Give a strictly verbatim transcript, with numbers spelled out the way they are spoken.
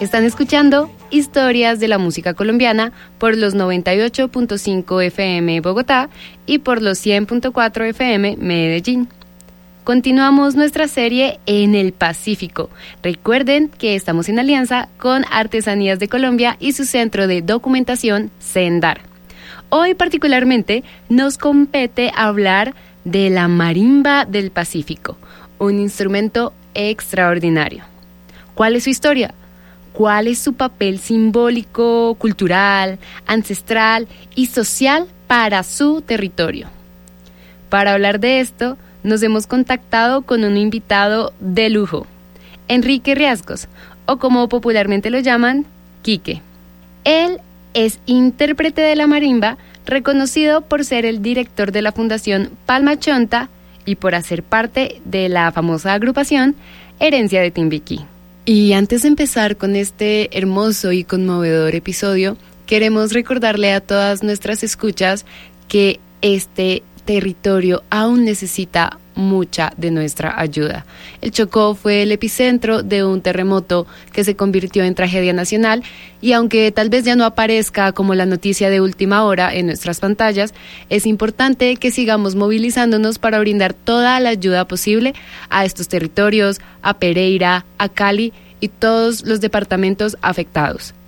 Están escuchando Historias de la Música Colombiana por los noventa y ocho punto cinco F M Bogotá y por los cien punto cuatro F M Medellín. Continuamos nuestra serie en el Pacífico. Recuerden que estamos en alianza con Artesanías de Colombia y su centro de documentación Sendar. Hoy particularmente nos compete hablar de la marimba del Pacífico, un instrumento extraordinario. ¿Cuál es su historia? ¿Cuál es su papel simbólico, cultural, ancestral y social para su territorio? Para hablar de esto, nos hemos contactado con un invitado de lujo, Enrique Riascos, o como popularmente lo llaman, Quique. Él es intérprete de la marimba, reconocido por ser el director de la Fundación Palma Chonta y por hacer parte de la famosa agrupación Herencia de Timbiquí. Y antes de empezar con este hermoso y conmovedor episodio, queremos recordarle a todas nuestras escuchas que este territorio aún necesita mucha de nuestra ayuda. El Chocó fue el epicentro de un terremoto que se convirtió en tragedia nacional y aunque tal vez ya no aparezca como la noticia de última hora en nuestras pantallas, es importante que sigamos movilizándonos para brindar toda la ayuda posible a estos territorios, a Pereira, a Cali y todos los departamentos afectados.